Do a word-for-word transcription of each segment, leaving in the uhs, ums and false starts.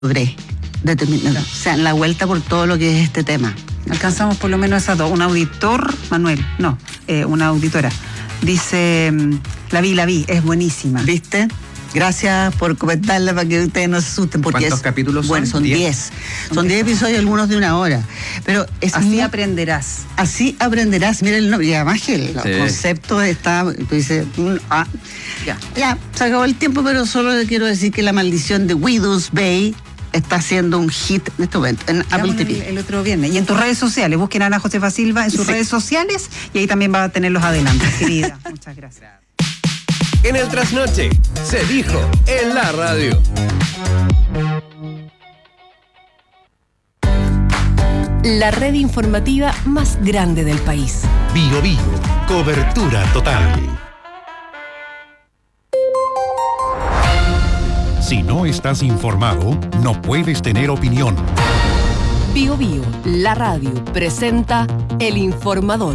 logré. Determin- o sea, en la vuelta por todo lo que es este tema. Alcanzamos por lo menos esas dos. Un auditor, Manuel, no, eh, una auditora. Dice, la vi, la vi, es buenísima. ¿Viste? Gracias por comentarla para que ustedes no se asusten. Porque ¿Cuántos es, capítulos son? Bueno, son diez. Son diez episodios, algunos de una hora. Pero es así muy, aprenderás. Así aprenderás. Mira el nombre. Y además que el sí. concepto está. Tú dices, mm, ah, ya, ya, se acabó el tiempo, pero solo le quiero decir que La Maldición de Widow's Bay está haciendo un hit en este momento en Apple T V. El, el otro viernes. Y en tus redes sociales, busquen a Ana Josefa Silva en sus sí. redes sociales y ahí también va a tener los adelantos, querida. Muchas gracias. En el Trasnoche, se dijo en la radio. La red informativa más grande del país. Bio Bio, cobertura total. Si no estás informado, no puedes tener opinión. Bio Bio, la radio, presenta El Informador.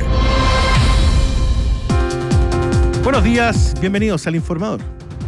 Buenos días, bienvenidos al Informador.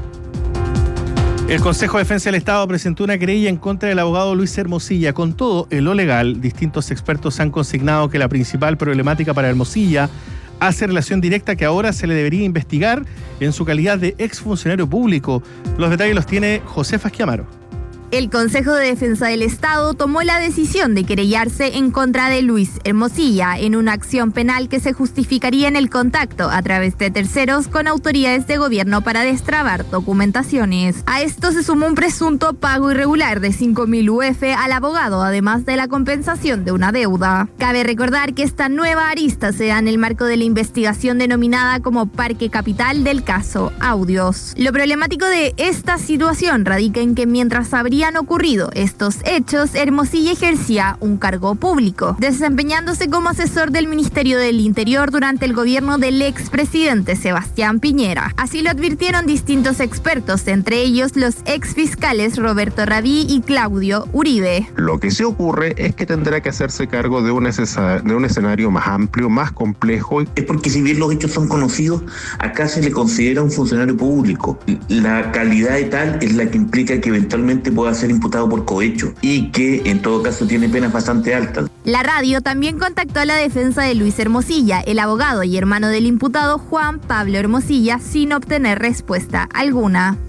El Consejo de Defensa del Estado presentó una querella en contra del abogado Luis Hermosilla. Con todo, en lo legal, distintos expertos han consignado que la principal problemática para Hermosilla hace relación directa que ahora se le debería investigar en su calidad de exfuncionario público. Los detalles los tiene Josefa Schiamaro. El Consejo de Defensa del Estado tomó la decisión de querellarse en contra de Luis Hermosilla en una acción penal que se justificaría en el contacto a través de terceros con autoridades de gobierno para destrabar documentaciones. A esto se sumó un presunto pago irregular de cinco mil U F al abogado, además de la compensación de una deuda. Cabe recordar que esta nueva arista se da en el marco de la investigación denominada como Parque Capital del caso Audios. Lo problemático de esta situación radica en que mientras habría han ocurrido estos hechos, Hermosilla ejercía un cargo público, desempeñándose como asesor del Ministerio del Interior durante el gobierno del expresidente Sebastián Piñera. Así lo advirtieron distintos expertos, entre ellos los exfiscales Roberto Rabí y Claudio Uribe. Lo que sí ocurre es que tendrá que hacerse cargo de un, de un escenario más amplio, más complejo. Es porque si bien los hechos son conocidos, acá se le considera un funcionario público. La calidad de tal es la que implica que eventualmente pueda ser imputado por cohecho y que en todo caso tiene penas bastante altas. La radio también contactó a la defensa de Luis Hermosilla, el abogado y hermano del imputado Juan Pablo Hermosilla, sin obtener respuesta alguna.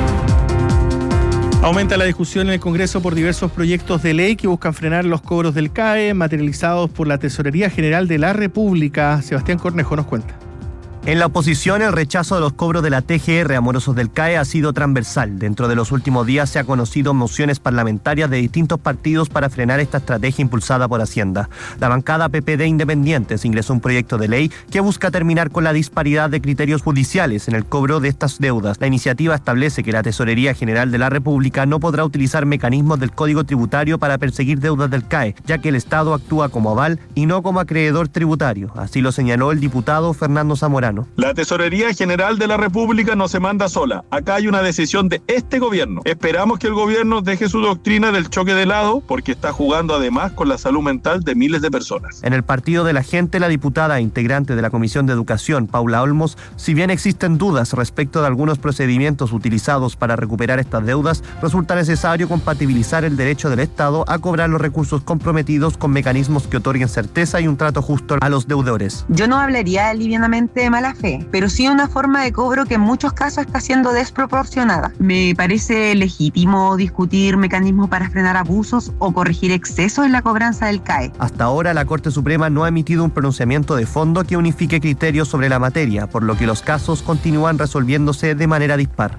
Aumenta la discusión en el Congreso por diversos proyectos de ley que buscan frenar los cobros del C A E, materializados por la Tesorería General de la República. Sebastián Cornejo nos cuenta. En la oposición, el rechazo de los cobros de la T G R a morosos del C A E ha sido transversal. Dentro de los últimos días se han conocido mociones parlamentarias de distintos partidos para frenar esta estrategia impulsada por Hacienda. La bancada P P D Independientes ingresó un proyecto de ley que busca terminar con la disparidad de criterios judiciales en el cobro de estas deudas. La iniciativa establece que la Tesorería General de la República no podrá utilizar mecanismos del Código Tributario para perseguir deudas del C A E, ya que el Estado actúa como aval y no como acreedor tributario. Así lo señaló el diputado Fernando Zamorano. La Tesorería General de la República no se manda sola. Acá hay una decisión de este gobierno. Esperamos que el gobierno deje su doctrina del choque de lado, porque está jugando además con la salud mental de miles de personas. En el Partido de la Gente, la diputada e integrante de la Comisión de Educación, Paula Olmos, si bien existen dudas respecto de algunos procedimientos utilizados para recuperar estas deudas, resulta necesario compatibilizar el derecho del Estado a cobrar los recursos comprometidos con mecanismos que otorguen certeza y un trato justo a los deudores. Yo no hablaría livianamente de mala fe, pero sí una forma de cobro que en muchos casos está siendo desproporcionada. Me parece legítimo discutir mecanismos para frenar abusos o corregir excesos en la cobranza del C A E. Hasta ahora, la Corte Suprema no ha emitido un pronunciamiento de fondo que unifique criterios sobre la materia, por lo que los casos continúan resolviéndose de manera dispar.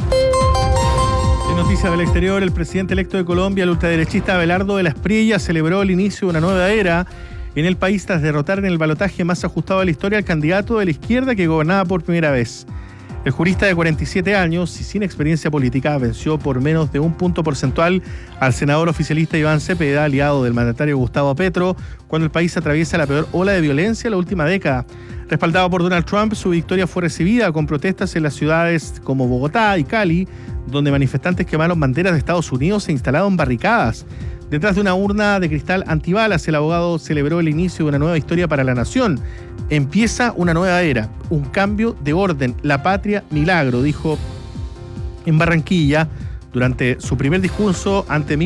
En noticias del exterior, el presidente electo de Colombia, el ultraderechista Abelardo de la Espriella, celebró el inicio de una nueva era en el país tras derrotar en el balotaje más ajustado de la historia al candidato de la izquierda que gobernaba por primera vez. El jurista de cuarenta y siete años y sin experiencia política venció por menos de un punto porcentual al senador oficialista Iván Cepeda, aliado del mandatario Gustavo Petro, cuando el país atraviesa la peor ola de violencia de la última década. Respaldado por Donald Trump, su victoria fue recibida con protestas en las ciudades como Bogotá y Cali, donde manifestantes quemaron banderas de Estados Unidos e instalaron barricadas. Detrás de una urna de cristal antibalas, el abogado celebró el inicio de una nueva historia para la nación. Empieza una nueva era, un cambio de orden, la patria milagro, dijo en Barranquilla Durante su primer discurso ante